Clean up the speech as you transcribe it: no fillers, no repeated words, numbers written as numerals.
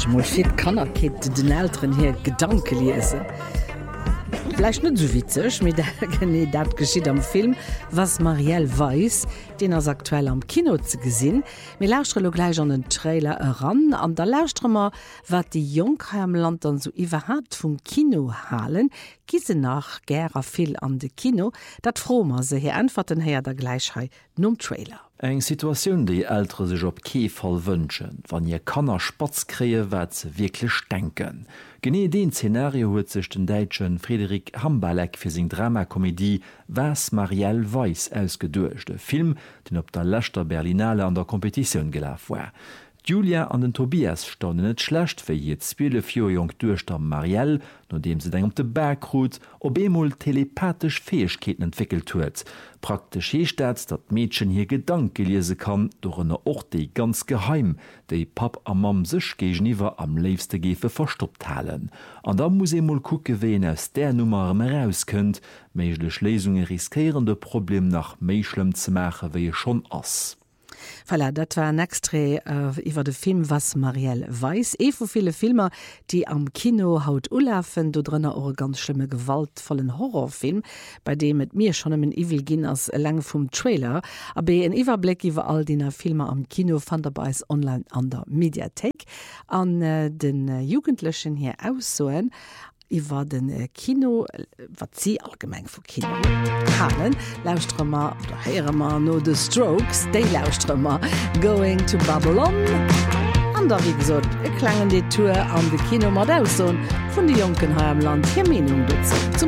mal viel Kannerkette den Eltern hier Gedanke lesen. Vielleicht nicht so witzig, aber das geschieht am Film «Was Marielle weiß», den ist aktuell am Kino zu gesehen. Wir lauschen gleich an den Trailer heran und da lauschen wir, was die Jungen im Land dann so überhaupt vom Kino halen. Gehen nach gerne viel an den Kino. Das freuen wir sie hier antworten her der Gleichheit nur im Trailer. Eg Situationun déi Ältre sech op Keefall wënschen, wann je Kanner Spatz kree wat ze wirklich denken. Genee den Szenario huet sech den Deitschen Friedrich Hambalek fir seg Dramakomédie «Was Marielle weiß» ausgedurcht, de Film, den op der Lächter Berlinale an der Kompetitiun gelaf war. Julia an den Tobias standen net schlecht fir je Spiele 4 Jong Duerchter Marielle, no dem se deng op de Bergrut op emol telepathisch Fähigkeiten entwickelt huet. Praktisch heestats, dat Mädchen hier Gedanke lese kann, doch ennner och déi ganz geheim, déi Pap am Mam sech géiwwer am leefste Gefe verstoppt halen. An da muss emol kucke wen aus der Nummer herauskënnt, méiglech Lesungen riskierende Problem nach méichlem ze mache, wie schon ass. Voilà, das war ein Extra über den Film «Was Marielle weiß». Von viele Filme, die am Kino haut ulaufen, da drin auch ein ganz schlimmer, gewaltvollen Horrorfilm, bei dem mit mir schon ein Evil ging als lange vom Trailer. Aber ein Überblick über all die Filme am Kino fand ihr bei uns online an der Mediathek. An den Jugendlichen hier aussuchen. Iwer den Kino wat sie allgemeng vu Kino halen Lausströmmer oder Heremer no The Strokes déi Lausströmmer Going to Babylon an der wie gesot e klangen de Tour an de Kino mat auson vun de Jonken ha am Land hier Menung zum